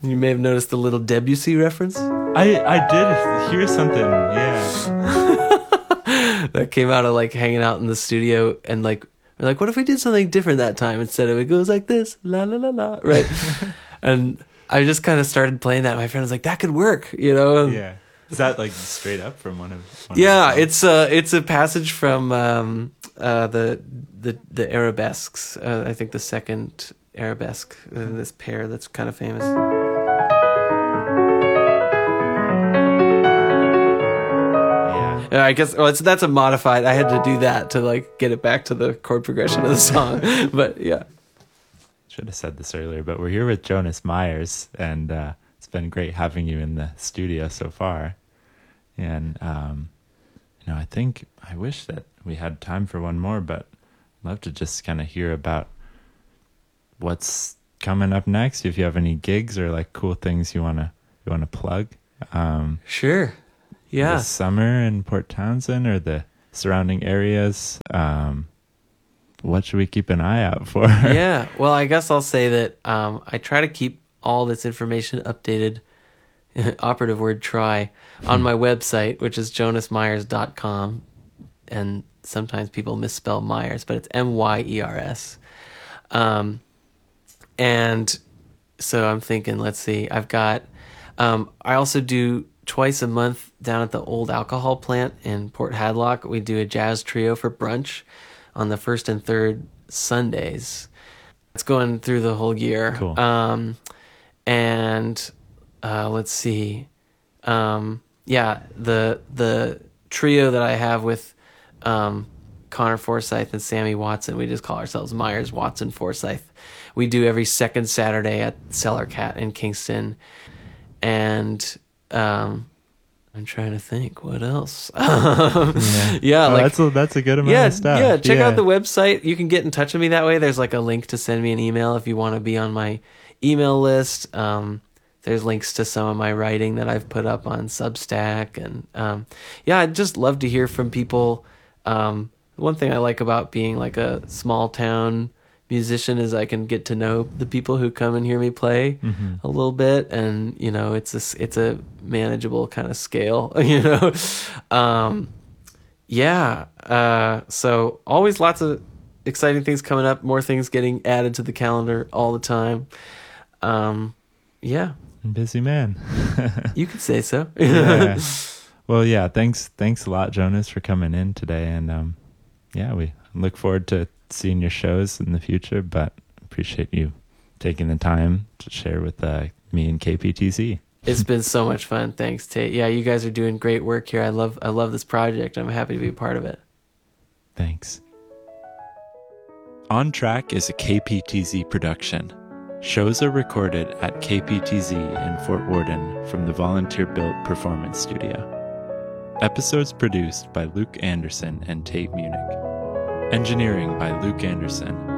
You may have noticed the little Debussy reference. I did hear something, yeah. That came out of like hanging out in the studio and like we're like, what if we did something different that time instead of it goes like this, la la la la, right? And I just kind of started playing that. My friend was like, that could work, you know? Yeah. Is that like straight up from one of Yeah, the songs? it's a passage from the arabesques. I think the second arabesque, this pair that's kind of famous. Yeah. I guess that's a modified. I had to do that to like get it back to the chord progression of the song. But yeah. Should have said this earlier, but we're here with Jonas Myers, and it's been great having you in the studio so far. And I wish that we had time for one more, but I'd love to just kind of hear about what's coming up next. If you have any gigs or like cool things you wanna plug. Sure. Yeah. This summer in Port Townsend or the surrounding areas. What should we keep an eye out for? Yeah. Well, I guess I'll say that I try to keep all this information updated, operative word try, on my website, which is jonasmyers.com. And sometimes people misspell Myers, but it's Myers. And so I'm thinking, let's see, I've got, I also do twice a month down at the old alcohol plant in Port Hadlock. We do a jazz trio for brunch on the first and third Sundays. It's going through the whole year. Cool. Let's see. The trio that I have with Connor Forsyth and Sammy Watson, we just call ourselves Myers, Watson, Forsyth. We do every second Saturday at Cellar Cat in Kingston. And I'm trying to think what else. That's a good amount of stuff. Yeah, check out the website. You can get in touch with me that way. There's like a link to send me an email if you want to be on my email list. There's links to some of my writing that I've put up on Substack. And I'd just love to hear from people. One thing I like about being like a small town musician is I can get to know the people who come and hear me play a little bit, and you know it's a manageable kind of scale, you know. So always lots of exciting things coming up, more things getting added to the calendar all the time. Busy man. You could say so. Yeah. Well, yeah, thanks a lot, Jonas, for coming in today, and we look forward to seeing your shows in the future, but appreciate you taking the time to share with me and KPTZ. It's been so much fun. Thanks, Tate. Yeah, you guys are doing great work here. I love this project. I'm happy to be a part of it. Thanks. On Track is a KPTZ production. Shows are recorded at KPTZ in Fort Worden from the volunteer-built performance studio. Episodes produced by Luke Anderson and Tate Munich. Engineering by Luke Anderson.